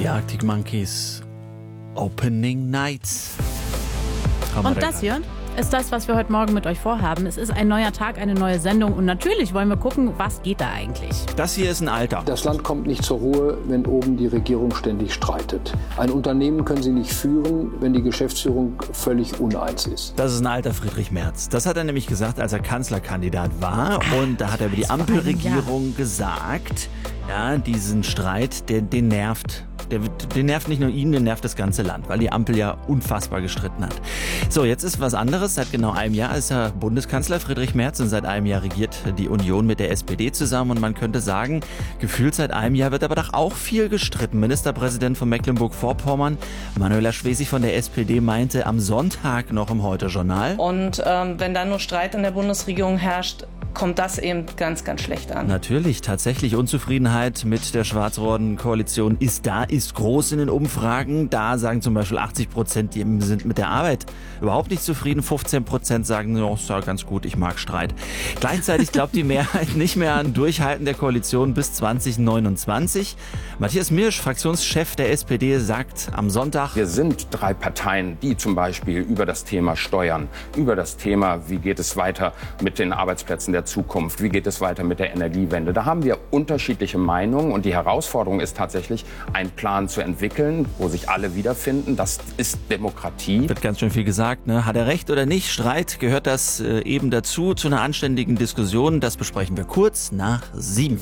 Die Arctic Monkeys Opening Nights. Und das hier ist das, was wir heute Morgen mit euch vorhaben. Es ist ein neuer Tag, eine neue Sendung und natürlich wollen wir gucken, was geht da eigentlich. Das hier ist ein Alter. Das Land kommt nicht zur Ruhe, wenn oben die Regierung ständig streitet. Ein Unternehmen können Sie nicht führen, wenn die Geschäftsführung völlig uneins ist. Das ist ein alter Friedrich Merz. Das hat er nämlich gesagt, als er Kanzlerkandidat war. Und da hat er über die Ampelregierung gesagt, ja, diesen Streit, den nervt. Den nervt nicht nur ihn, den nervt das ganze Land, weil die Ampel ja unfassbar gestritten hat. So, jetzt ist was anderes. Seit genau einem Jahr ist er Bundeskanzler Friedrich Merz und seit einem Jahr regiert die Union mit der SPD zusammen. Und man könnte sagen, gefühlt seit einem Jahr wird aber doch auch viel gestritten. Ministerpräsident von Mecklenburg-Vorpommern, Manuela Schwesig von der SPD, meinte am Sonntag noch im Heute-Journal. Und wenn dann nur Streit in der Bundesregierung herrscht, kommt das eben ganz, ganz schlecht an. Natürlich, tatsächlich Unzufriedenheit mit der schwarz-roten Koalition ist groß in den Umfragen. Da sagen zum Beispiel 80%, die sind mit der Arbeit überhaupt nicht zufrieden. 15% sagen, oh, ist ja ganz gut, ich mag Streit. Gleichzeitig glaubt die Mehrheit nicht mehr an Durchhalten der Koalition bis 2029. Matthias Mirsch, Fraktionschef der SPD, sagt am Sonntag: Wir sind 3 Parteien, die zum Beispiel über das Thema Steuern, über das Thema, wie geht es weiter mit den Arbeitsplätzen der Zukunft, wie geht es weiter mit der Energiewende. Da haben wir unterschiedliche Meinungen und die Herausforderung ist tatsächlich, einen Plan zu entwickeln, wo sich alle wiederfinden. Das ist Demokratie. Wird ganz schön viel gesagt, ne? Hat er recht oder nicht? Streit, gehört das eben dazu, zu einer anständigen Diskussion. Das besprechen wir kurz nach 7.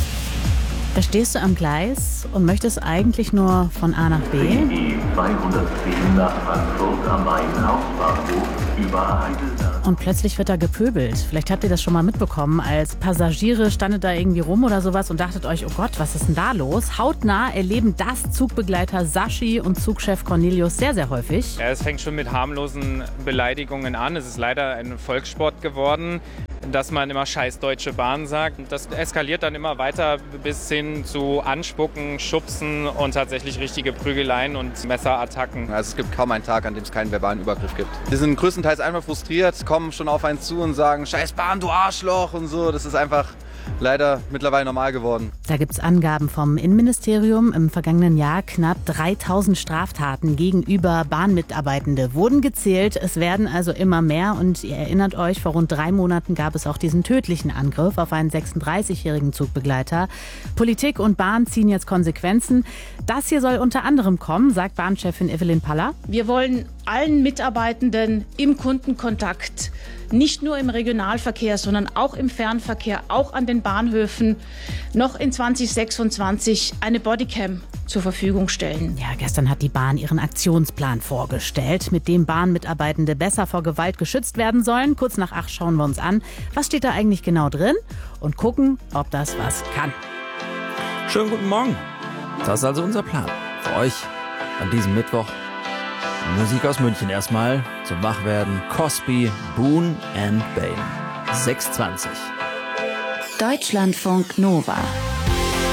Da stehst du am Gleis und möchtest eigentlich nur von A nach B. Die 210 nach Frankfurt am Main Hauptbahnhof über Heidelberg. Und plötzlich wird da gepöbelt. Vielleicht habt ihr das schon mal mitbekommen. Als Passagiere standet da irgendwie rum oder sowas und dachtet euch, oh Gott, was ist denn da los? Hautnah erleben das Zugbegleiter Sashi und Zugchef Cornelius sehr, sehr häufig. Ja, es fängt schon mit harmlosen Beleidigungen an. Es ist leider ein Volkssport geworden, dass man immer scheiß Deutsche Bahn sagt. Das eskaliert dann immer weiter bis hin zu Anspucken, Schubsen und tatsächlich richtige Prügeleien und Messerattacken. Also es gibt kaum einen Tag, an dem es keinen verbalen Übergriff gibt. Die sind größtenteils einfach frustriert, kommen schon auf einen zu und sagen, scheiß Bahn, du Arschloch und so. Das ist einfach leider mittlerweile normal geworden. Da gibt es Angaben vom Innenministerium. Im vergangenen Jahr knapp 3000 Straftaten gegenüber Bahnmitarbeitende wurden gezählt. Es werden also immer mehr. Und ihr erinnert euch, vor rund 3 Monaten gab es auch diesen tödlichen Angriff auf einen 36-jährigen Zugbegleiter. Politik und Bahn ziehen jetzt Konsequenzen. Das hier soll unter anderem kommen, sagt Bahnchefin Evelyn Paller. Wir wollen allen Mitarbeitenden im Kundenkontakt, nicht nur im Regionalverkehr, sondern auch im Fernverkehr, auch an den Bahnhöfen, noch in 2026 eine Bodycam zur Verfügung stellen. Ja, gestern hat die Bahn ihren Aktionsplan vorgestellt, mit dem Bahnmitarbeitende besser vor Gewalt geschützt werden sollen. Kurz nach 8 schauen wir uns an, was steht da eigentlich genau drin und gucken, ob das was kann. Schönen guten Morgen. Das ist also unser Plan für euch an diesem Mittwoch. Musik aus München erstmal zum Wachwerden. Cosby, Boone and Bane. 6:20. Deutschlandfunk Nova.